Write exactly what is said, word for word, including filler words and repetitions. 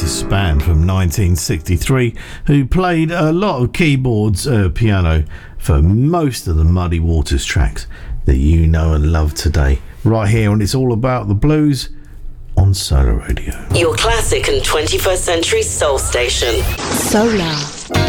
Otis Spann from nineteen sixty-three, who played a lot of keyboards, uh, piano for most of the Muddy Waters tracks that you know and love today. Right here on It's All About the Blues on Solar Radio. Your classic and twenty-first century soul station. Solar.